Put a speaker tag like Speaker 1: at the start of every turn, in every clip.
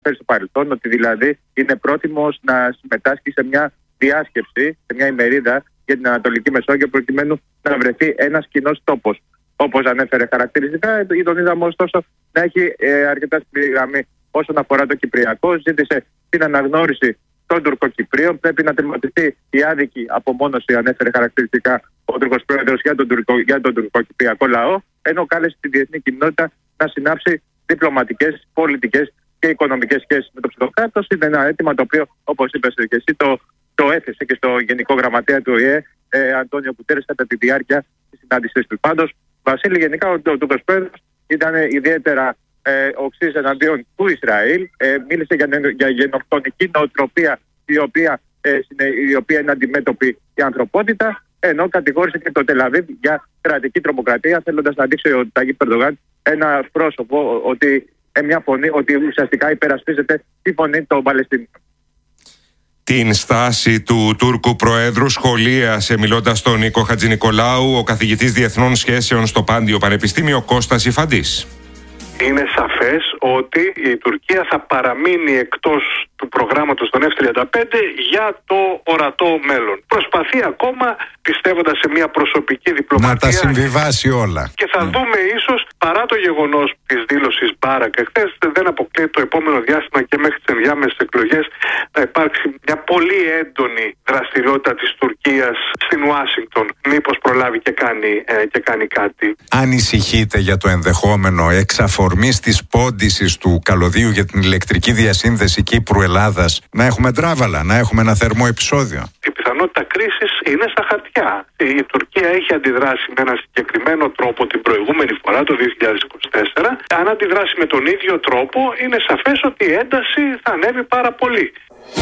Speaker 1: στο παρελθόν, ότι δηλαδή είναι πρόθυμος να συμμετάσχει σε μια διάσκεψη, σε μια ημερίδα για την Ανατολική Μεσόγειο, προκειμένου να βρεθεί ένας κοινός τόπος. Όπως ανέφερε χαρακτηριστικά, τον είδαμε ωστόσο να έχει αρκετά σκληρή γραμμή όσον αφορά το Κυπριακό. Ζήτησε την αναγνώριση των Τουρκοκυπρίων. Πρέπει να τερματιστεί η άδικη απομόνωση, ανέφερε χαρακτηριστικά ο Τούρκος Πρόεδρος για τον τουρκοκυπριακό λαό, ενώ κάλεσε τη διεθνή κοινότητα να συνάψει διπλωματικές, πολιτικές και οικονομικές σχέσεις με το ψευδοκράτος. Είναι ένα αίτημα το οποίο, όπως είπες και εσύ, το έθεσε και στο Γενικό Γραμματέα του ΟΗΕ, Αντώνιο Γκουτέρες, κατά τη διάρκεια της συνάντησης του. Πάντως, Βασίλη, γενικά ο Τούρκος Πρόεδρος ήταν ιδιαίτερα οξύς εναντίον του Ισραήλ. Μίλησε για γενοκτονική νοοτροπία η οποία είναι αντιμέτωπη η ανθρωπότητα, ενώ κατηγόρησε και το Τελαβίβ για κρατική τρομοκρατία, θέλοντας να δείξει ο Ταγίπ Ερντογάν ένα πρόσωπο, μια φωνή, ότι ουσιαστικά υπερασπίζεται τη φωνή των Παλαιστινίων.
Speaker 2: Την στάση του Τούρκου Προέδρου σχολίασε, μιλώντας στον Νίκο Χατζηνικολάου, ο καθηγητής Διεθνών Σχέσεων στο Πάντιο Πανεπιστήμιο Κώστας Ιφαντής.
Speaker 3: Είναι σαφές ότι η Τουρκία θα παραμείνει εκτός του προγράμματος των F-35 για το ορατό μέλλον. Προσπαθεί ακόμα, πιστεύοντας σε μια προσωπική διπλωματία,
Speaker 4: να τα συμβιβάσει όλα.
Speaker 3: Και θα δούμε ίσως, παρά το γεγονός της δήλωσης Μπάρακ εχθές, δεν αποκλείει το επόμενο διάστημα και μέχρι τις ενδιάμεσες εκλογές να υπάρξει μια πολύ έντονη δραστηριότητα της Τουρκίας στην Ουάσιγκτον. Μήπως προλάβει και κάνει κάτι.
Speaker 4: Ανησυχείτε για το ενδεχόμενο εξαφορμής της πόντισης του καλωδίου για την ηλεκτρική διασύνδεση Κύπρου-Ελλάδας να έχουμε τράβαλα, να έχουμε ένα θερμό επεισόδιο?
Speaker 3: Η πιθανότητα κρίσης είναι στα χαρτιά. Η Τουρκία έχει αντιδράσει με ένα συγκεκριμένο τρόπο την προηγούμενη φορά, το 2024. Αν αντιδράσει με τον ίδιο τρόπο, είναι σαφές ότι η ένταση θα ανέβει πάρα πολύ.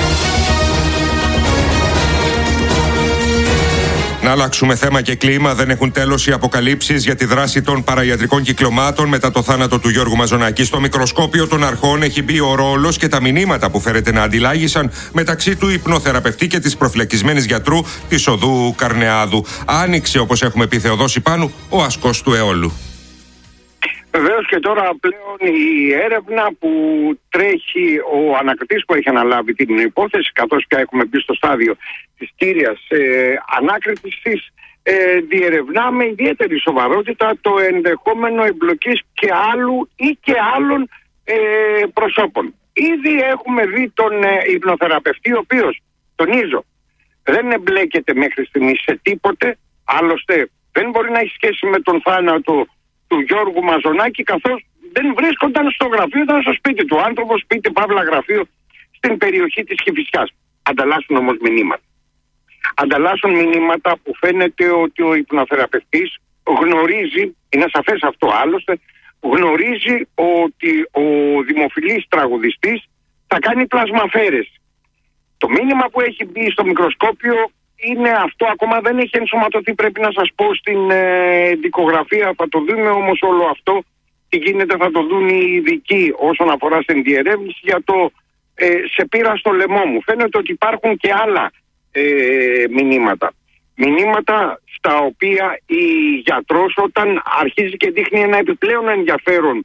Speaker 2: Να αλλάξουμε θέμα και κλίμα. Δεν έχουν τέλος οι αποκαλύψεις για τη δράση των παραϊατρικών κυκλωμάτων μετά το θάνατο του Γιώργου Μαζονάκη. Στο μικροσκόπιο των αρχών έχει μπει ο ρόλος και τα μηνύματα που φέρεται να αντιλάγησαν μεταξύ του υπνοθεραπευτή και της προφυλακισμένης γιατρού της Οδού Καρνεάδου. Άνοιξε, όπως έχουμε πει, Θεοδόση Πάνου, ο ασκός του αιώλου.
Speaker 5: Βεβαίως, και τώρα πλέον η έρευνα που τρέχει, ο ανακριτής που έχει αναλάβει την υπόθεση, καθώς και έχουμε μπει στο στάδιο της κύριας ανάκριτης της, διερευνά με ιδιαίτερη σοβαρότητα το ενδεχόμενο εμπλοκής και άλλου ή και άλλων προσώπων. Ήδη έχουμε δει τον υπνοθεραπευτή, ο οποίος, τονίζω, δεν εμπλέκεται μέχρι στιγμής σε τίποτε, άλλωστε δεν μπορεί να έχει σχέση με τον θάνατο του Γιώργου Μαζονάκη, καθώς δεν βρίσκονταν στο γραφείο, ήταν στο σπίτι του άνθρωπο, σπίτι παύλα γραφείο, στην περιοχή της Κηφισιάς. Ανταλλάσσουν όμως μηνύματα. Ανταλλάσσουν μηνύματα που φαίνεται ότι ο υπνοθεραπευτής γνωρίζει, είναι σαφές αυτό άλλωστε, γνωρίζει ότι ο δημοφιλής τραγουδιστής θα κάνει πλασμαφέρες. Το μήνυμα που έχει μπει στο μικροσκόπιο είναι αυτό, ακόμα δεν έχει ενσωματωθεί, πρέπει να σας πω, στην δικογραφία. Θα το δούμε όμως όλο αυτό τι γίνεται, θα το δουν οι ειδικοί όσον αφορά στην διερεύνηση για το σε πήρα στο λαιμό μου. Φαίνεται ότι υπάρχουν και άλλα μηνύματα. Μηνύματα στα οποία η γιατρός, όταν αρχίζει και δείχνει ένα επιπλέον ενδιαφέρον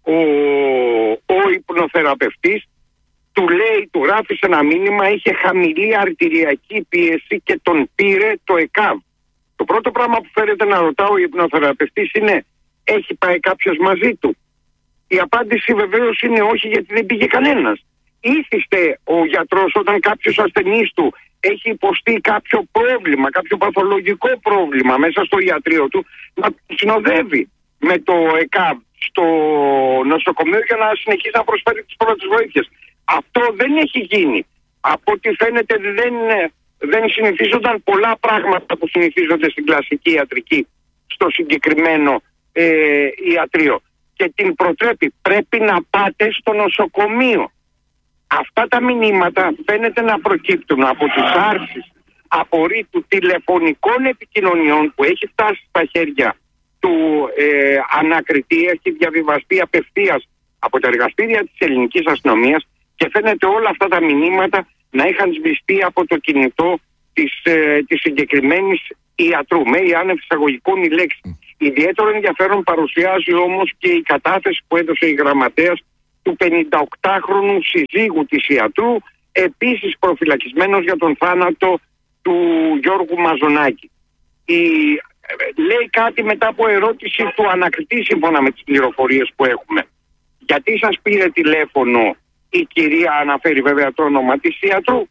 Speaker 5: ο υπνοθεραπευτής, του γράφει σε ένα μήνυμα, είχε χαμηλή αρτηριακή πίεση και τον πήρε το ΕΚΑΒ. Το πρώτο πράγμα που φέρεται να ρωτάω ο υπνοθεραπευτής είναι, έχει πάει κάποιος μαζί του? Η απάντηση βεβαίως είναι όχι, γιατί δεν πήγε κανένας. Ήθιστε ο γιατρός, όταν κάποιος ασθενής του έχει υποστεί κάποιο πρόβλημα, κάποιο παθολογικό πρόβλημα μέσα στο ιατρείο του, να τον συνοδεύει με το ΕΚΑΒ στο νοσοκομείο για να συνεχίσει να προσφέρει τις πρώτες βοήθειες. Αυτό δεν έχει γίνει. Από ό,τι φαίνεται δεν συνηθίζονταν πολλά πράγματα που συνηθίζονται στην κλασική ιατρική στο συγκεκριμένο ιατρείο. Και την προτρέπει, πρέπει να πάτε στο νοσοκομείο. Αυτά τα μηνύματα φαίνεται να προκύπτουν από τις άρσεις απορρίτου τηλεφωνικών επικοινωνιών που έχει φτάσει στα χέρια του ανακριτή, έχει διαβιβαστεί απευθείας από τα εργαστήρια της ελληνικής αστυνομίας, και φαίνεται όλα αυτά τα μηνύματα να είχαν σβηστεί από το κινητό της συγκεκριμένης ιατρού. Με ή άνευ εισαγωγικών η λέξη. Ιδιαίτερο ενδιαφέρον παρουσιάζει όμως και η κατάθεση που έδωσε η γραμματέας του 58χρονου συζύγου της ιατρού, επίσης προφυλακισμένος για τον θάνατο του Γιώργου Μαζονάκη. Λέει κάτι μετά από ερώτηση του ανακριτή, σύμφωνα με τις πληροφορίες που έχουμε. Γιατί σας πήρε τηλέφωνο η κυρία, αναφέρει βέβαια το όνομα της ιατρού,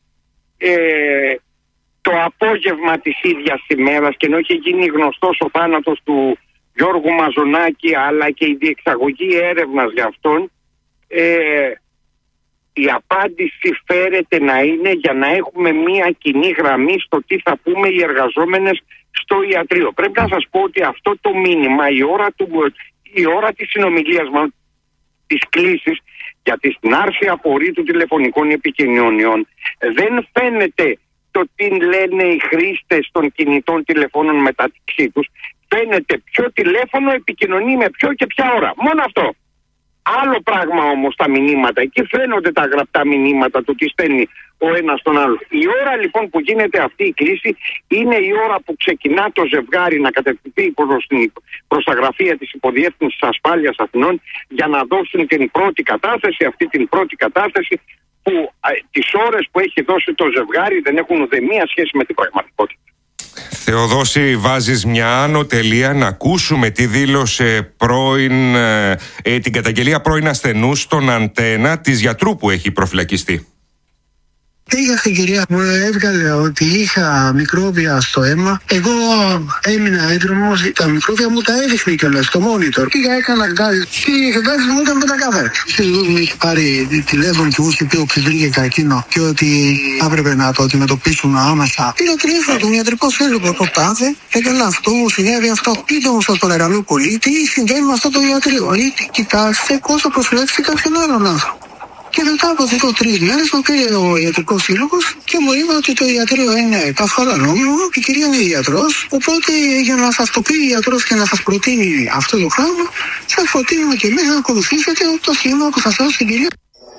Speaker 5: το απόγευμα της ίδιας ημέρας, και ενώ είχε γίνει γνωστός ο θάνατος του Γιώργου Μαζονάκη αλλά και η διεξαγωγή έρευνας για αυτόν, η απάντηση φέρεται να είναι για να έχουμε μία κοινή γραμμή στο τι θα πούμε οι εργαζόμενες στο ιατρείο. Πρέπει να σας πω ότι αυτό το μήνυμα, η ώρα της συνομιλίας μας, της κλήσης, γιατί στην άρση απορρίτου τηλεφωνικών επικοινωνιών δεν φαίνεται το τι λένε οι χρήστες των κινητών τηλεφώνων μεταξύ τους. Φαίνεται ποιο τηλέφωνο επικοινωνεί με ποιο και ποια ώρα. Μόνο αυτό. Άλλο πράγμα όμως τα μηνύματα. Εκεί φαίνονται τα γραπτά μηνύματα, το τι στέλνει ο ένας τον άλλο. Η ώρα λοιπόν που γίνεται αυτή η κλήση είναι η ώρα που ξεκινά το ζευγάρι να κατευθυνθεί προς τα γραφεία της Υποδιεύθυνσης Ασφάλειας Αθηνών για να δώσουν την πρώτη κατάθεση. Αυτή την πρώτη κατάθεση που τις ώρες που έχει δώσει το ζευγάρι δεν έχουν ουδέμια σχέση με την πραγματικότητα.
Speaker 2: Θεοδόση, βάζεις μια άνω τελεία να ακούσουμε τι δήλωσε την καταγγελία πρώην ασθενού στον Αντένα της γιατρού που έχει προφυλακιστεί.
Speaker 6: Η κυρία μου έβγαλε ότι είχα μικρόβια στο αίμα. Εγώ έμεινα έδρομος, τα μικρόβια μου τα έδειχνε κιόλας στο monitor. Πήγα, έκανα γκάζ και η γκάζ μου ήταν πεντακάθαρη. Μου είχε πάρει τηλέφωνο και μου είχε πει ότι βρήκε καρκίνο και ότι έπρεπε να το αντιμετωπίσουν άμεσα. Πήρα τηλέφωνο τον ιατρικό σύλλογο το τάδε, έκανα αυτό, μου συνέβη αυτό. Πείτε μου στον παρακαλώ πολύ τι συμβαίνει με αυτό το ιατρείο. Κοιτάξτε πόσο προσφυλάχθηκε κάποιον άλλον άνθρωπο. Και μετά από 2-3 μέρες μου πήρε ο ιατρικός σύλλογος και μου είπε ότι το ιατρείο είναι καθόλου νόμιμο, η κυρία είναι ιατρός, οπότε για να σας το πει ο ιατρός και να σας προτείνει αυτό το πράγμα, σας προτείνουμε και εμείς να ακολουθήσετε το σχήμα που σας δώσει στην κυρία.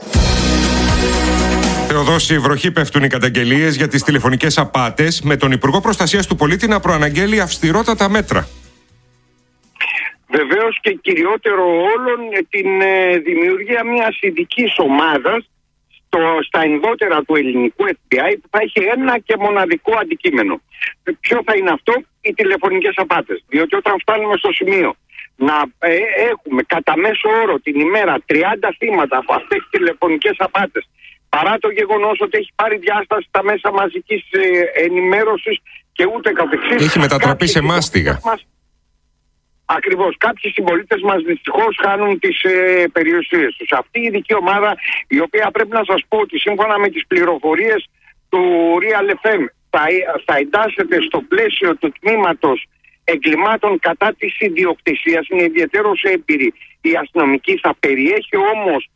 Speaker 2: Θεοδόση, βροχή πέφτουν οι καταγγελίες για τις τηλεφωνικές απάτες, με τον Υπουργό Προστασίας του Πολίτη να προαναγγέλει αυστηρότατα μέτρα.
Speaker 5: Βεβαίως και κυριότερο όλων την δημιουργία μιας ειδικής ομάδας στα ενδότερα του ελληνικού FBI που θα έχει ένα και μοναδικό αντικείμενο. Ποιο θα είναι αυτό? Οι τηλεφωνικές απάτες. Διότι όταν φτάνουμε στο σημείο να έχουμε κατά μέσο όρο την ημέρα 30 θύματα από αυτές τις τηλεφωνικές απάτες, παρά το γεγονός ότι έχει πάρει διάσταση στα μέσα μαζικής ενημέρωσης και ούτε καθεξής,
Speaker 2: έχει μετατραπεί σε μάστιγα.
Speaker 5: Ακριβώς. Κάποιοι συμπολίτες μας δυστυχώς χάνουν τις περιουσίες τους. Αυτή η ειδική ομάδα, η οποία πρέπει να σας πω ότι σύμφωνα με τις πληροφορίες του Real FM θα εντάσσεται στο πλαίσιο του τμήματος εγκλημάτων κατά της ιδιοκτησίας, είναι ιδιαίτερος έμπειροι οι αστυνομικοί, θα περιέχει όμως,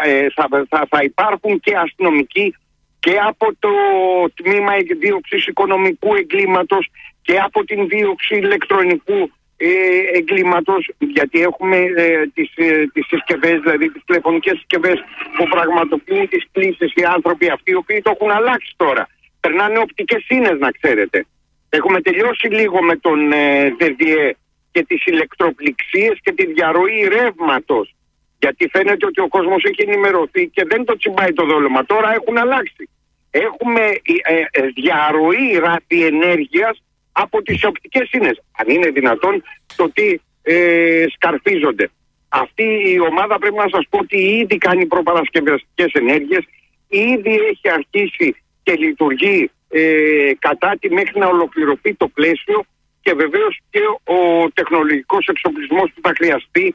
Speaker 5: θα υπάρχουν και αστυνομικοί και από το τμήμα δίωξης οικονομικού εγκλήματος και από την δίωξη ηλεκτρονικού εγκλήματος, γιατί έχουμε τις συσκευές, δηλαδή τις τηλεφωνικές συσκευές που πραγματοποιούν τις κλήσεις οι άνθρωποι αυτοί, οι οποίοι το έχουν αλλάξει τώρα. Περνάνε οπτικές σύνες, να ξέρετε. Έχουμε τελειώσει λίγο με τον ΔΔΕ και τις ηλεκτροπληξίες και τη διαρροή ρεύματος, γιατί φαίνεται ότι ο κόσμος έχει ενημερωθεί και δεν το τσιμπάει το δόλωμα. Τώρα έχουν αλλάξει. Έχουμε διαρροή ραδιενέργειας από τις οπτικές σύνες. Αν είναι δυνατόν το τι σκαρφίζονται. Αυτή η ομάδα πρέπει να σας πω ότι ήδη κάνει προπαρασκευαστικές ενέργειες, ήδη έχει αρχίσει και λειτουργεί κατάτι μέχρι να ολοκληρωθεί το πλαίσιο και βεβαίως και ο τεχνολογικός εξοπλισμός που θα χρειαστεί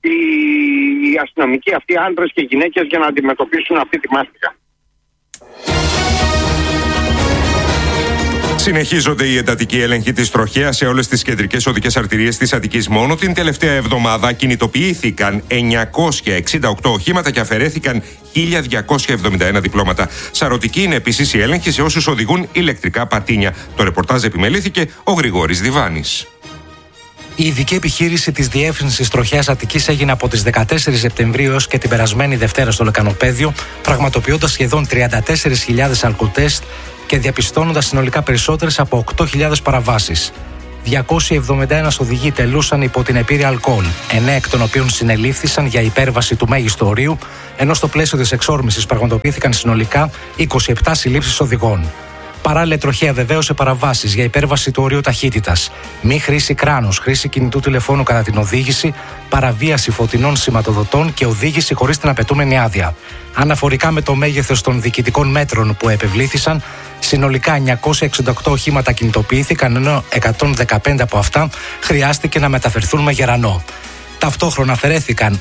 Speaker 5: οι αστυνομικοί αυτοί άντρες και γυναίκες για να αντιμετωπίσουν αυτή τη μάστιγα.
Speaker 2: Συνεχίζονται οι εντατικοί έλεγχοι της τροχέας σε όλες τις κεντρικές οδικές αρτηρίες της Αττικής. Μόνο την τελευταία εβδομάδα κινητοποιήθηκαν 968 οχήματα και αφαιρέθηκαν 1.271 διπλώματα. Σαρωτική είναι επίσης η έλεγχη σε όσους οδηγούν ηλεκτρικά πατίνια. Το ρεπορτάζ επιμελήθηκε ο Γρηγόρης Διβάνης.
Speaker 7: Η ειδική επιχείρηση της Διεύθυνσης Τροχέας Αττικής έγινε από τις 14 Σεπτεμβρίου έως και την περασμένη Δευτέρα στο Λεκανοπαίδιο, πραγματοποιώντας σχεδόν 34.000 αλκοτέστ και διαπιστώνοντας συνολικά περισσότερες από 8.000 παραβάσεις. 271 οδηγοί τελούσαν υπό την επίρρεια αλκοόλ, 9 εκ των οποίων συνελήφθησαν για υπέρβαση του μέγιστου ορίου, ενώ στο πλαίσιο της εξόρμησης πραγματοποιήθηκαν συνολικά 27 συλλήψεις οδηγών. Παράλληλα, τροχαία βεβαίωσε παραβάσεις για υπέρβαση του ορίου ταχύτητας, μη χρήση κράνους, χρήση κινητού τηλεφώνου κατά την οδήγηση, παραβίαση φωτεινών σηματοδοτών και οδήγηση χωρίς την απαιτούμενη άδεια. Αναφορικά με το μέγεθος των διοικητικών μέτρων που επευλήθησαν, συνολικά 968 οχήματα κινητοποιήθηκαν, ενώ 115 από αυτά χρειάστηκε να μεταφερθούν με γερανό. Ταυτόχρονα αφαιρέθηκαν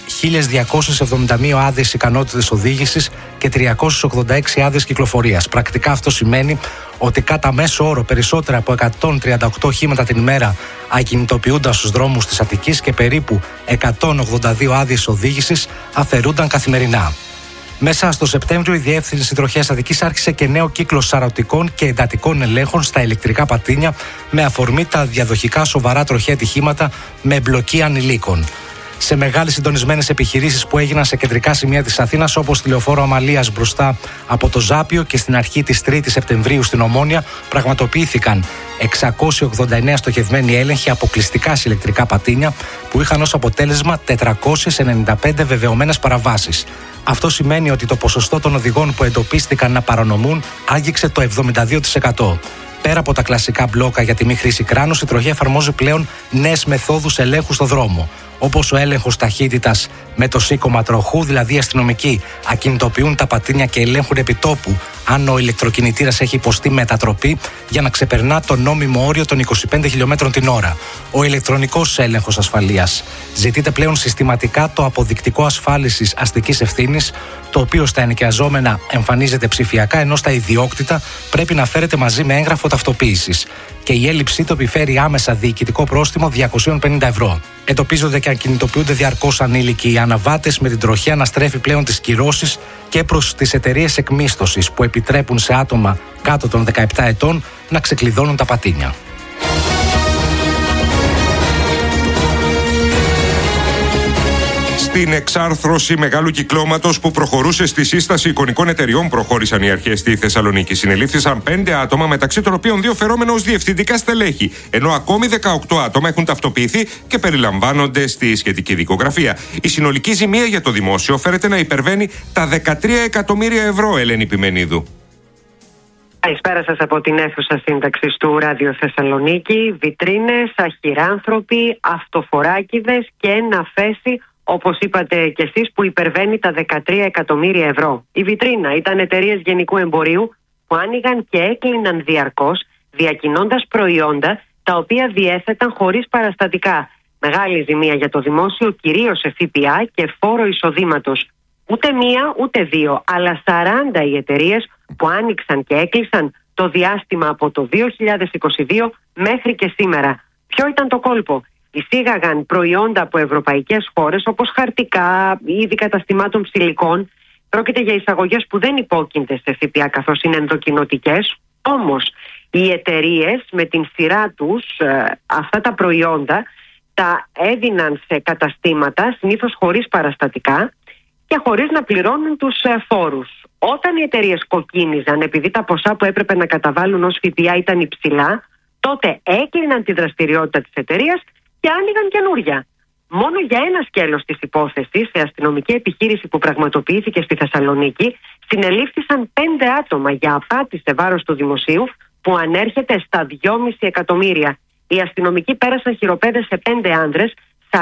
Speaker 7: 1.271 άδειες ικανότητες οδήγησης και 386 άδειες κυκλοφορίας. Πρακτικά αυτό σημαίνει ότι κατά μέσο όρο περισσότερα από 138 οχήματα την ημέρα ακινητοποιούνταν στους δρόμους της Αττικής και περίπου 182 άδειες οδήγησης αφαιρούνταν καθημερινά. Μέσα στο Σεπτέμβριο, η Διεύθυνση Τροχέας Αττικής άρχισε και νέο κύκλο σαρωτικών και εντατικών ελέγχων στα ηλεκτρικά πατίνια με αφορμή τα διαδοχικά σοβαρά τροχαία ατυχήματα με εμπλοκή ανηλίκων. Σε μεγάλες συντονισμένες επιχειρήσεις που έγιναν σε κεντρικά σημεία της Αθήνας, όπως τη Λεωφόρο Αμαλίας μπροστά από το Ζάπιο και στην αρχή της 3ης Σεπτεμβρίου στην Ομόνια, πραγματοποιήθηκαν 689 στοχευμένοι έλεγχοι αποκλειστικά σε ηλεκτρικά πατίνια, που είχαν ως αποτέλεσμα 495 βεβαιωμένες παραβάσεις. Αυτό σημαίνει ότι το ποσοστό των οδηγών που εντοπίστηκαν να παρανομούν άγγιξε το 72%. Πέρα από τα κλασικά μπλόκα για τη μη χρήση κράνους, η τροχέα εφαρμόζει πλέον νέες μεθόδους ελέγχου στο δρόμο, όπως ο έλεγχος ταχύτητας με το σήκωμα τροχού, δηλαδή οι αστυνομικοί ακινητοποιούν τα πατίνια και ελέγχουν επιτόπου αν ο ηλεκτροκινητήρας έχει υποστεί μετατροπή για να ξεπερνά το νόμιμο όριο των 25 χιλιόμετρων την ώρα. Ο ηλεκτρονικός έλεγχος ασφαλείας. Ζητείται πλέον συστηματικά το αποδεικτικό ασφάλισης αστικής ευθύνης, το οποίο στα ενοικιαζόμενα εμφανίζεται ψηφιακά, ενώ στα ιδιόκτητα πρέπει να φέρεται μαζί με έγγραφο ταυτοποίησης. Και η έλλειψή του επιφέρει άμεσα διοικητικό πρόστιμο 250 ευρώ. Εντοπίζονται και ακινητοποιούνται διαρκώς ανήλικοι. Οι αναβάτες με την τροχέα να στρέφει πλέον τις κυρώσεις και προς τις εταιρείες εκμίσθωσης που επιτρέπουν σε άτομα κάτω των 17 ετών να ξεκλειδώνουν τα πατίνια.
Speaker 2: Στην εξάρθρωση μεγάλου κυκλώματος που προχωρούσε στη σύσταση εικονικών εταιριών, προχώρησαν οι αρχές στη Θεσσαλονίκη. Συνελήφθησαν 5 άτομα, μεταξύ των οποίων 2 φερόμενα ως διευθυντικά στελέχη, ενώ ακόμη 18 άτομα έχουν ταυτοποιηθεί και περιλαμβάνονται στη σχετική δικογραφία. Η συνολική ζημία για το δημόσιο φέρεται να υπερβαίνει τα 13 εκατομμύρια ευρώ, Ελένη Πιμενίδου.
Speaker 8: Καλησπέρα σας από την αίθουσα σύνταξης του Ράδιο Θεσσαλονίκη. Βιτρίνες, αχυράνθρωποι, αυτοφοράκηδες και ένα φέση, όπως είπατε κι εσείς, που υπερβαίνει τα 13 εκατομμύρια ευρώ. Η βιτρίνα ήταν εταιρείες γενικού εμπορίου που άνοιγαν και έκλειναν διαρκώς, διακινώντας προϊόντα τα οποία διέθεταν χωρίς παραστατικά. Μεγάλη ζημία για το δημόσιο, κυρίως σε ΦΠΑ και φόρο εισοδήματος. Ούτε μία ούτε δύο, αλλά 40 οι εταιρείες που άνοιξαν και έκλεισαν το διάστημα από το 2022 μέχρι και σήμερα. Ποιο ήταν το κόλπο? Εισήγαγαν προϊόντα από ευρωπαϊκές χώρες, όπως χαρτικά, είδη καταστημάτων ψηλικών. Πρόκειται για εισαγωγές που δεν υπόκεινται σε ΦΠΑ, καθώς είναι ενδοκινοτικές. Όμως οι εταιρείες με την σειρά τους αυτά τα προϊόντα τα έδιναν σε καταστήματα, συνήθως χωρίς παραστατικά και χωρίς να πληρώνουν τους φόρους. Όταν οι εταιρείες κοκκίνιζαν, επειδή τα ποσά που έπρεπε να καταβάλουν ως ΦΠΑ ήταν υψηλά, τότε έκλειναν τη δραστηριότητα της εταιρείας και άνοιγαν καινούρια. Μόνο για ένα σκέλος της υπόθεσης, σε αστυνομική επιχείρηση που πραγματοποιήθηκε στη Θεσσαλονίκη, συνελήφθησαν 5 άτομα για απάτη σε βάρος του δημοσίου που ανέρχεται στα 2,5 εκατομμύρια. Οι αστυνομικοί πέρασαν χειροπέδες σε 5 άνδρες,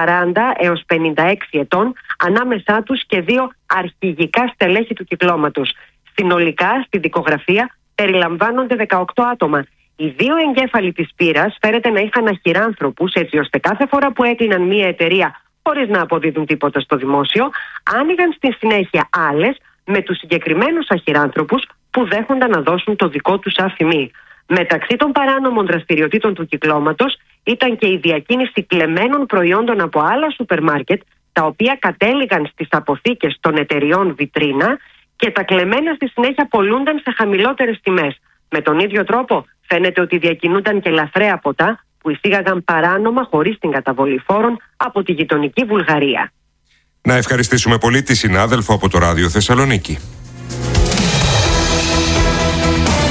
Speaker 8: 40 έως 56 ετών, ανάμεσά τους και 2 αρχηγικά στελέχη του κυκλώματος. Συνολικά στη δικογραφία περιλαμβάνονται 18 άτομα. Οι 2 εγκέφαλοι της πύρας φέρεται να είχαν αχυράνθρωπους, έτσι ώστε κάθε φορά που έκλειναν μία εταιρεία χωρίς να αποδίδουν τίποτα στο δημόσιο, άνοιγαν στη συνέχεια άλλες με τους συγκεκριμένους αχυράνθρωπους που δέχονταν να δώσουν το δικό τους αφημί. Μεταξύ των παράνομων δραστηριοτήτων του κυκλώματος ήταν και η διακίνηση κλεμμένων προϊόντων από άλλα σούπερ μάρκετ, τα οποία κατέληγαν στις αποθήκες των εταιριών βιτρίνα και τα κλεμμένα στη συνέχεια πωλούνταν σε χαμηλότερες τιμές. Με τον ίδιο τρόπο φαίνεται ότι διακινούνταν και λαθρέα ποτά που εισήγαγαν παράνομα χωρίς την καταβολή φόρων από τη γειτονική Βουλγαρία.
Speaker 2: Να ευχαριστήσουμε πολύ τη συνάδελφο από το Ράδιο Θεσσαλονίκη.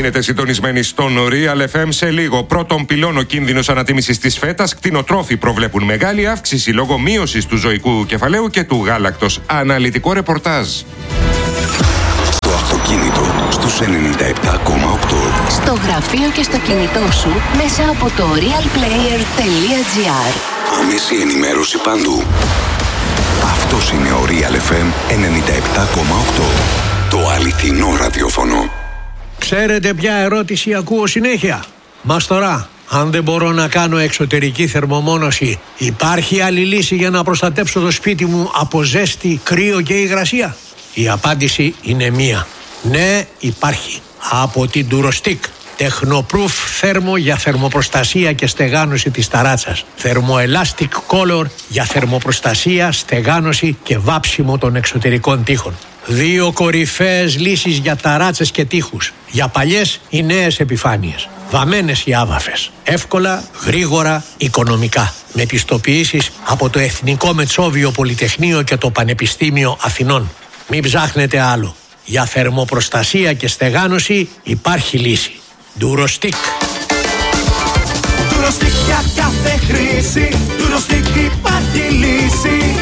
Speaker 2: μείνετε συντονισμένοι στον Real FM. Σε λίγο, πρώτον πυλώνο κίνδυνος ανατίμησης της φέτας. Κτηνοτρόφοι προβλέπουν μεγάλη αύξηση λόγω μείωσης του ζωικού κεφαλαίου και του γάλακτος. Αναλυτικό ρεπορτάζ.
Speaker 9: Στο αυτοκίνητο στους 97,8.
Speaker 10: Στο γραφείο και στο κινητό σου μέσα από το realplayer.gr.
Speaker 9: Άμεση ενημέρωση παντού. Αυτός είναι ο Real FM 97,8. Το αληθινό ραδιόφωνο.
Speaker 11: Ξέρετε ποια ερώτηση ακούω συνέχεια? Μαστορά, αν δεν μπορώ να κάνω εξωτερική θερμομόνωση, υπάρχει άλλη λύση για να προστατέψω το σπίτι μου από ζέστη, κρύο και υγρασία? Η απάντηση είναι μία. Ναι, υπάρχει. Από την Durostick. Technoproof θέρμο για θερμοπροστασία και στεγάνωση της ταράτσας. Thermoelastic Color για θερμοπροστασία, στεγάνωση και βάψιμο των εξωτερικών τοίχων. 2 κορυφαίες λύσεις για ταράτσες και τοίχους. Για παλιές ή νέες επιφάνειες. Βαμμένες ή άβαφες. Εύκολα, γρήγορα, οικονομικά. Με πιστοποιήσεις από το Εθνικό Μετσόβιο Πολυτεχνείο και το Πανεπιστήμιο Αθηνών. Μην ψάχνετε άλλο. Για θερμοπροστασία και στεγάνωση υπάρχει λύση. Durostick.
Speaker 12: Durostick για κάθε χρήση. Durostick υπάρχει λύση.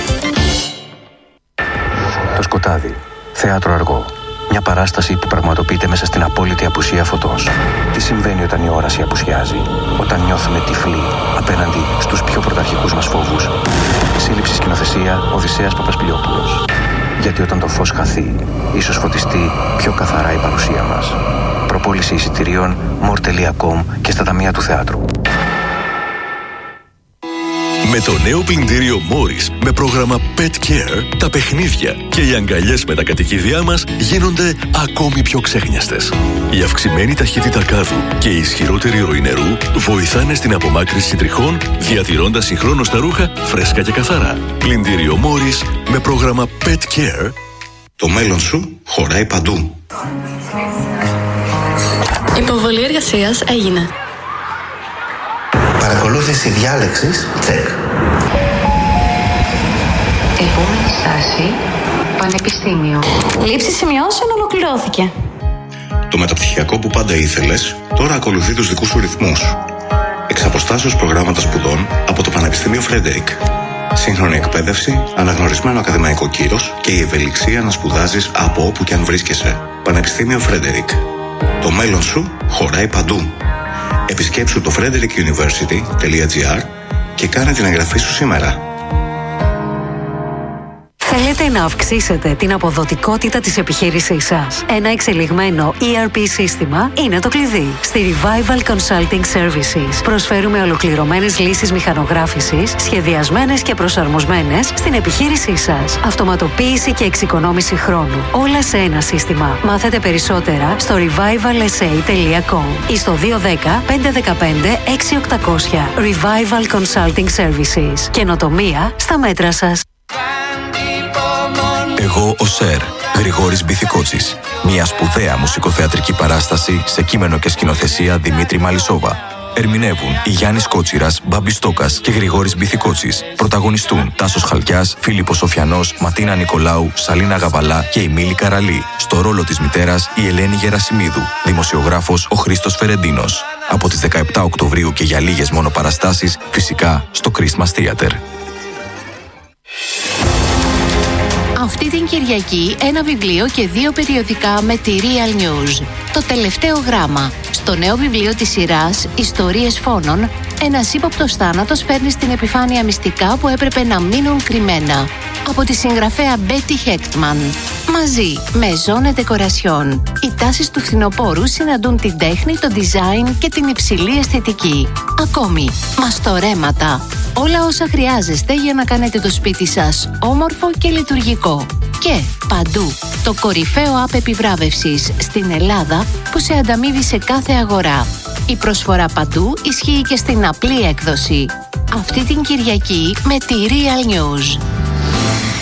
Speaker 13: Το σκοτάδι. Θέατρο αργό. Μια παράσταση που πραγματοποιείται μέσα στην απόλυτη απουσία φωτός. Τι συμβαίνει όταν η όραση απουσιάζει? Όταν νιώθουμε τυφλοί απέναντι στους πιο πρωταρχικούς μας φόβους. Σύλληψη σκηνοθεσία Οδυσσέας Παπασπηλιόπουλος. Γιατί όταν το φως χαθεί, ίσως φωτιστεί πιο καθαρά η παρουσία μας. Προπόληση εισιτηρίων more.com και στα ταμεία του θεάτρου.
Speaker 14: Με το νέο πλυντήριο Morris με πρόγραμμα Pet Care, τα παιχνίδια και οι αγκαλιές με τα κατοικίδια μας γίνονται ακόμη πιο ξέχνιαστες. Η αυξημένη ταχύτητα κάδου και η ισχυρότερη ροή νερού βοηθάνε στην απομάκρυνση τριχών, διατηρώντας συγχρόνως τα ρούχα φρέσκα και καθαρά. Πλυντήριο Morris με πρόγραμμα Pet Care.
Speaker 9: Το μέλλον σου χωράει παντού.
Speaker 15: Υποβολή εργασίας έγινε.
Speaker 16: Παρακολούθηση διάλεξης, τσεκ.
Speaker 10: Επόμενη στάση, Πανεπιστήμιο.
Speaker 15: Λήψη σημειώσεων ολοκληρώθηκε.
Speaker 9: Το μεταπτυχιακό που πάντα ήθελες, τώρα ακολουθεί τους δικούς σου ρυθμούς. Εξ αποστάσεως προγράμματα σπουδών από το Πανεπιστήμιο Φρέντερικ. Σύγχρονη εκπαίδευση, αναγνωρισμένο ακαδημαϊκό κύρος και η ευελιξία να σπουδάζεις από όπου και αν βρίσκεσαι. Πανεπιστήμιο Φρέντερικ. Το μέλλον σου χωράει παντού. Επισκέψου το frederickuniversity.gr και κάνε την εγγραφή σου σήμερα.
Speaker 10: Θέλετε να αυξήσετε την αποδοτικότητα της επιχείρησής σας? Ένα εξελιγμένο ERP σύστημα είναι το κλειδί. Στη Revival Consulting Services προσφέρουμε ολοκληρωμένες λύσεις μηχανογράφησης, σχεδιασμένες και προσαρμοσμένες στην επιχείρησή σας. Αυτοματοποίηση και εξοικονόμηση χρόνου. Όλα σε ένα σύστημα. Μάθετε περισσότερα στο revivalsa.com ή στο 210 515 6800. Revival Consulting Services. Καινοτομία στα μέτρα σας.
Speaker 17: Εγώ ο Σερ, Γρηγόρης Μπιθικότσης. Μια σπουδαία μουσικοθεατρική παράσταση σε κείμενο και σκηνοθεσία Δημήτρη Μαλισσόβα. Ερμηνεύουν οι Γιάννης Κότσιρας, Μπάμπης Στόκας και Γρηγόρης Μπιθικότσης. Πρωταγωνιστούν Τάσος Χαλκιάς, Φίλιππος Σοφιανός, Ματίνα Νικολάου, Σαλίνα Γαβαλά και η Μίλη Καραλή. Στο ρόλο της μητέρας η Ελένη Γερασιμίδου. Δημοσιογράφος ο Χρήστος Φερεντίνος. Από τις 17 Οκτωβρίου και για λίγες μόνο παραστάσεις, φυσικά στο Christmas Theater.
Speaker 10: Αυτή την Κυριακή ένα βιβλίο και 2 περιοδικά με τη Real News. Το τελευταίο γράμμα. Στο νέο βιβλίο της σειράς «Ιστορίες φόνων», ένας ύποπτος θάνατος φέρνει στην επιφάνεια μυστικά που έπρεπε να μείνουν κρυμμένα. Από τη συγγραφέα Betty Hechtman. Μαζί με Zone Decoration. Οι τάσεις του φθινοπόρου συναντούν την τέχνη, το design και την υψηλή αισθητική. Ακόμη, μαστορέματα. Όλα όσα χρειάζεστε για να κάνετε το σπίτι σας όμορφο και λειτουργικό. Και παντού, το κορυφαίο app επιβράβευσης στην Ελλάδα που σε ανταμείβει σε κάθε αγορά. Η προσφορά παντού ισχύει και στην απλή έκδοση. Αυτή την Κυριακή με τη Real News.